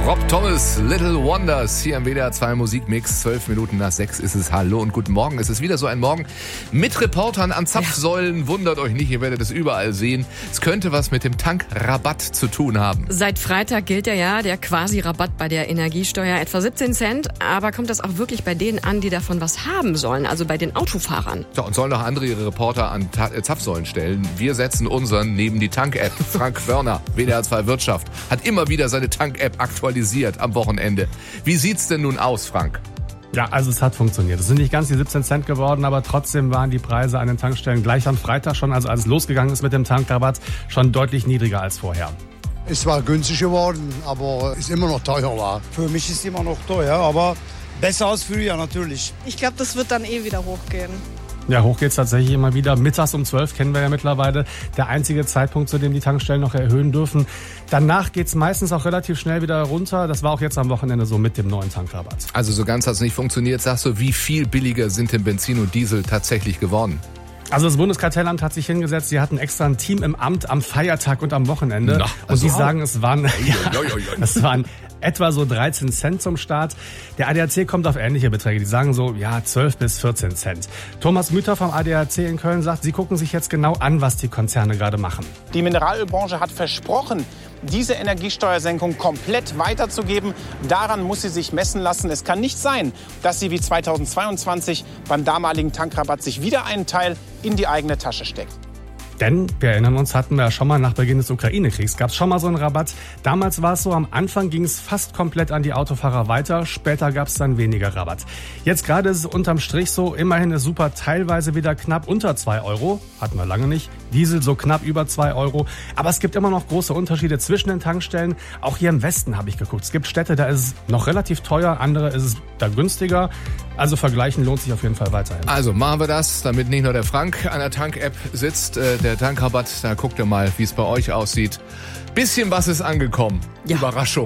Rob Thomas, Little Wonders, hier im WDR 2 Musikmix. 12 Minuten nach 6 ist es. Hallo und guten Morgen. Es ist wieder so ein Morgen mit Reportern an Zapfsäulen. Wundert euch nicht, ihr werdet es überall sehen. Es könnte was mit dem Tankrabatt zu tun haben. Seit Freitag gilt der Quasi-Rabatt bei der Energiesteuer, etwa 17 Cent. Aber kommt das auch wirklich bei denen an, die davon was haben sollen, also bei den Autofahrern? Ja, und sollen noch andere ihre Reporter an Zapfsäulen stellen? Wir setzen unseren neben die Tank-App. Frank Wörner, WDR 2 Wirtschaft, hat immer wieder seine Tank-App aktualisiert am Wochenende. Wie sieht's denn nun aus, Frank? Ja, also es hat funktioniert. Es sind nicht ganz die 17 Cent geworden, aber trotzdem waren die Preise an den Tankstellen gleich am Freitag schon, also als es losgegangen ist mit dem Tankrabatt, schon deutlich niedriger als vorher. Es war günstig geworden, aber ist immer noch teuer war. Für mich ist es immer noch teuer, aber besser als früher natürlich. Ich glaube, das wird dann wieder hochgehen. Ja, hoch geht's tatsächlich immer wieder. Mittags um 12 kennen wir ja mittlerweile. Der einzige Zeitpunkt, zu dem die Tankstellen noch erhöhen dürfen. Danach geht's meistens auch relativ schnell wieder runter. Das war auch jetzt am Wochenende so mit dem neuen Tankrabatt. Also so ganz hat's nicht funktioniert. Sagst du, wie viel billiger sind denn Benzin und Diesel tatsächlich geworden? Also das Bundeskartellamt hat sich hingesetzt, sie hatten extra ein Team im Amt am Feiertag und am Wochenende. Und die sagen, es waren etwa so 13 Cent zum Start. Der ADAC kommt auf ähnliche Beträge. Die sagen so, 12 bis 14 Cent. Thomas Müther vom ADAC in Köln sagt, sie gucken sich jetzt genau an, was die Konzerne gerade machen. Die Mineralölbranche hat versprochen, diese Energiesteuersenkung komplett weiterzugeben. Daran muss sie sich messen lassen. Es kann nicht sein, dass sie wie 2022 beim damaligen Tankrabatt sich wieder einen Teil in die eigene Tasche steckt. Denn, wir erinnern uns, hatten wir ja schon mal nach Beginn des Ukraine-Kriegs, gab es schon mal so einen Rabatt. Damals war es so, am Anfang ging es fast komplett an die Autofahrer weiter, später gab es dann weniger Rabatt. Jetzt gerade ist es unterm Strich so, immerhin ist super teilweise wieder knapp unter 2 Euro, hatten wir lange nicht. Diesel so knapp über 2 Euro. Aber es gibt immer noch große Unterschiede zwischen den Tankstellen. Auch hier im Westen habe ich geguckt. Es gibt Städte, da ist es noch relativ teuer, andere ist es da günstiger. Also vergleichen lohnt sich auf jeden Fall weiterhin. Also machen wir das, damit nicht nur der Frank an der Tank-App sitzt. Der Tankrabatt, da guckt ihr mal, wie es bei euch aussieht. Bisschen was ist angekommen. Ja. Überraschung.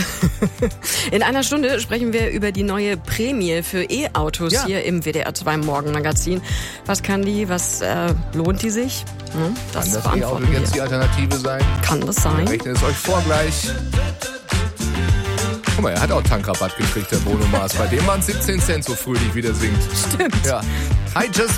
In einer Stunde sprechen wir über die neue Prämie für E-Autos hier im WDR 2 Morgenmagazin. Was kann die, was lohnt die sich? Das kann das E-Auto jetzt die Alternative sein? Kann das sein? Rechnet es euch vor gleich. Guck mal, er hat auch Tankrabatt gekriegt, der Bruno Mars. Bei dem waren 17 Cent so fröhlich, wie der singt. Stimmt. Ja. Hi, Just